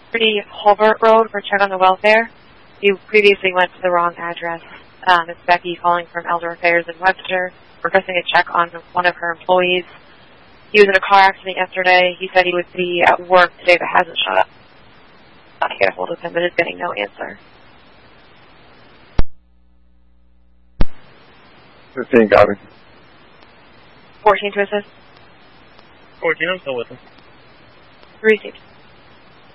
Holbert Road for check on the welfare. You previously went to the wrong address. It's Becky calling from Elder Affairs in Webster, requesting a check on one of her employees. He was in a car accident yesterday. He said he would be at work today but hasn't showed up. I get a hold of him, but is getting no answer. 15, copy. 14 to assist. 14, I'm still with him. Received.